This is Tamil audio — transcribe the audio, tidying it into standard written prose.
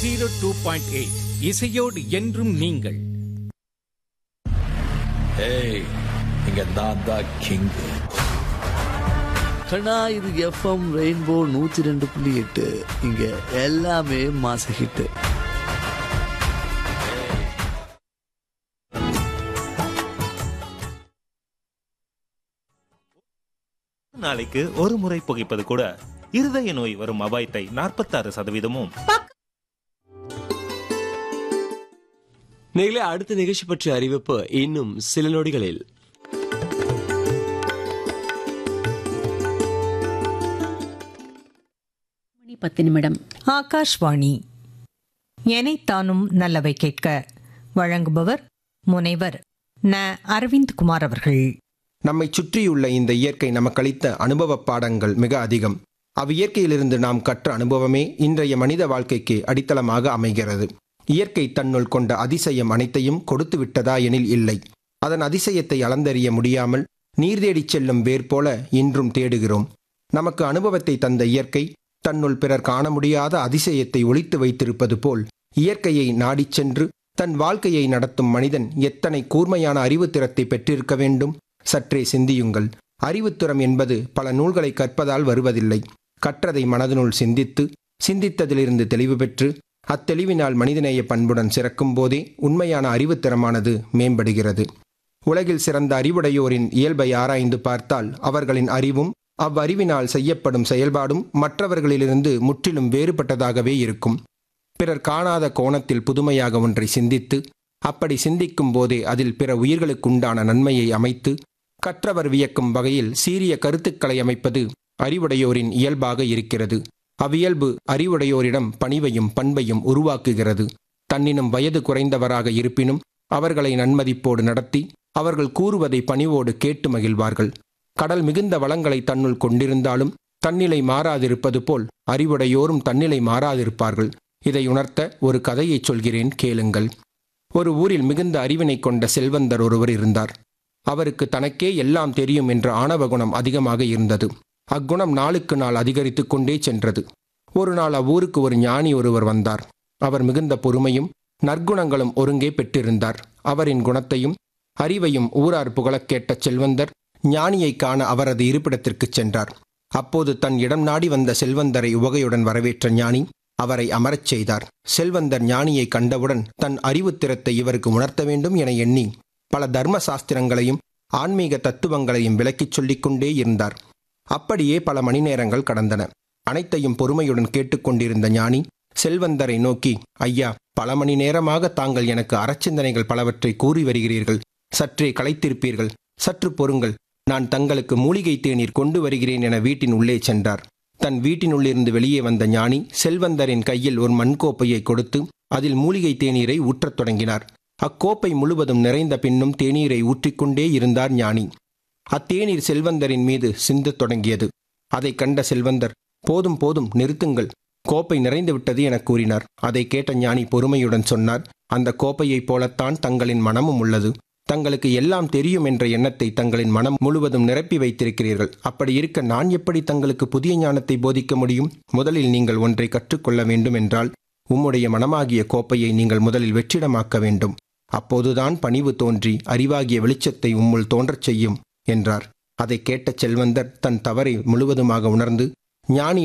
102.8 இசையோடு என்றும் நீங்கள். ஏய், இங்க நான் தான் கிங். கண்ணா, இது எஃப்எம் ரெயின்போ 102.8. இங்க எல்லாமே மாச ஹிட். நாளைக்கு ஒரு முறை புகைப்பது கூட இருதய நோய் வரும் அபாயத்தை 46%. நீங்களே அடுத்த நிகழ்ச்சி பற்றிய அறிவிப்பு இன்னும் சில நொடிகளில். மணி 10 ஆகாஷ்வாணி. எனைத்தானும் நல்லவை கேட்க வழங்குபவர் முனைவர் ந. அரவிந்த் குமார் அவர்கள். நம்மை சுற்றியுள்ள இந்த இயற்கை நமக்களித்த அனுபவ பாடங்கள் மிக அதிகம். அவ்வியற்கையிலிருந்து நாம் கற்ற அனுபவமே இன்றைய மனித வாழ்க்கைக்கு அடித்தளமாக அமைகிறது. இயற்கை தன்னுள் கொண்ட அதிசயம் அனைத்தையும் கொடுத்து விட்டதா எனில் இல்லை. அதன் அதிசயத்தை அளந்தறிய முடியாமல் நீர் தேடிச் செல்லும் வேர் போல இன்றும் தேடுகிறோம். நமக்கு அனுபவத்தை தந்த இயற்கை தன்னுள் பிறர் காண முடியாத அதிசயத்தை ஒளித்து வைத்திருப்பது போல் இயற்கையை நாடிச் சென்று தன் வாழ்க்கையை நடத்தும் மனிதன் எத்தனை கூர்மையான அறிவுத்திறத்தை பெற்றிருக்க வேண்டும். சற்றே சிந்தியுங்கள். அறிவுத்திறம் என்பது பல நூல்களை கற்பதால் வருவதில்லை. கற்றதை மனதினுள் சிந்தித்து, சிந்தித்ததிலிருந்து தெளிவு பெற்று, அத்தெளிவினால் மனிதநேய பண்புடன் சிறக்கும் போதே உண்மையான அறிவுத்திறமானது மேம்படுகிறது. உலகில் சிறந்த அறிவுடையோரின் இயல்பை ஆராய்ந்து பார்த்தால் அவர்களின் அறிவும் அவ்வறிவினால் செய்யப்படும் செயல்பாடும் மற்றவர்களிலிருந்து முற்றிலும் வேறுபட்டதாகவே இருக்கும். பிறர் காணாத கோணத்தில் புதுமையாக ஒன்றை சிந்தித்து, அப்படி சிந்திக்கும் போதே அதில் பிற உயிர்களுக்குண்டான நன்மையை அமைத்து, கற்றவர் வியக்கும் வகையில் சீரிய கருத்துக்களை அமைப்பது அறிவுடையோரின் இயல்பாக இருக்கிறது. அவ்வியல்பு அறிவுடையோரிடம் பணிவையும் பண்பையும் உருவாக்குகிறது. தன்னினும் வயது குறைந்தவராக இருப்பினும் அவர்களை நன்மதிப்போடு நடத்தி அவர்கள் கூறுவதை பணிவோடு கேட்டு மகிழ்வார்கள். கடல் மிகுந்த வளங்களை தன்னுள் கொண்டிருந்தாலும் தன்னிலை மாறாதிருப்பது போல் அறிவுடையோரும் தன்னிலை மாறாதிருப்பார்கள். இதை உணர்த்த ஒரு கதையை சொல்கிறேன், கேளுங்கள். ஒரு ஊரில் மிகுந்த அறிவினை கொண்ட செல்வந்தர் ஒருவர் இருந்தார். அவருக்கு தனக்கே எல்லாம் தெரியும் என்ற ஆணவ குணம் அதிகமாக இருந்தது. அக்குணம் நாளுக்கு நாள் அதிகரித்து கொண்டே சென்றது. ஒரு நாள் அவ்வூருக்கு ஒரு ஞானி ஒருவர் வந்தார். அவர் மிகுந்த பொறுமையும் நற்குணங்களும் ஒருங்கே பெற்றிருந்தார். அவரின் குணத்தையும் அறிவையும் ஊரார் புகழக் கேட்ட செல்வந்தர் ஞானியை காண அவரது இருப்பிடத்திற்கு சென்றார். அப்போது தன் இடம் நாடி வந்த செல்வந்தரை உவகையுடன் வரவேற்ற ஞானி அவரை அமரச் செய்தார். செல்வந்தர் ஞானியை கண்டவுடன் தன் அறிவுத்திறத்தை இவருக்கு உணர்த்த வேண்டும் என எண்ணி பல தர்ம சாஸ்திரங்களையும் ஆன்மீக தத்துவங்களையும் விளக்கிச் சொல்லிக் கொண்டே இருந்தார். அப்படியே பல மணி நேரங்கள் கடந்தன. அனைத்தையும் பொறுமையுடன் கேட்டுக்கொண்டிருந்த ஞானி செல்வந்தரை நோக்கி, ஐயா, பல மணி நேரமாக தாங்கள் எனக்கு அறச்சிந்தனைகள் பலவற்றை கூறி வருகிறீர்கள். சற்றே களைத்திருப்பீர்கள். சற்று பொறுங்கள், நான் தங்களுக்கு மூலிகை தேநீர் கொண்டு வருகிறேன் என வீட்டின் உள்ளே சென்றார். தன் வீட்டினுள்ளிருந்து வெளியே வந்த ஞானி செல்வந்தரின் கையில் ஒரு மண்கோப்பையை கொடுத்து அதில் மூலிகை தேநீரை ஊற்றத் தொடங்கினார். அக்கோப்பை முழுவதும் நிறைந்த பின்னும் தேநீரை ஊற்றிக்கொண்டே இருந்தார் ஞானி. அத்தேநீர் செல்வந்தரின் மீது சிந்தத் தொடங்கியது. அதை கண்ட செல்வந்தர், போதும் போதும், நிறுத்துங்கள், கோப்பை நிறைந்து விட்டது என கூறினார். அதை கேட்ட ஞானி பொறுமையுடன் சொன்னார், அந்த கோப்பையைப் போலத்தான் தங்களின் மனமும் உள்ளது. தங்களுக்கு எல்லாம் தெரியும் என்ற எண்ணத்தை தங்களின் மனம் முழுவதும் நிரப்பி வைத்திருக்கிறீர்கள். அப்படி இருக்க நான் எப்படி தங்களுக்கு புதிய ஞானத்தை போதிக்க முடியும்? முதலில் நீங்கள் ஒன்றை கற்றுக்கொள்ள வேண்டும் என்றால் உம்முடைய மனமாகிய கோப்பையை நீங்கள் முதலில் வெற்றிடமாக்க வேண்டும். அப்போதுதான் பணிவு தோன்றி அறிவாகிய வெளிச்சத்தை உம்முள் தோன்றச் செய்யும் என்றார். அதை கேட்ட செல்வந்தர் தன் தவறை முழுவதுமாக உணர்ந்து ஞானி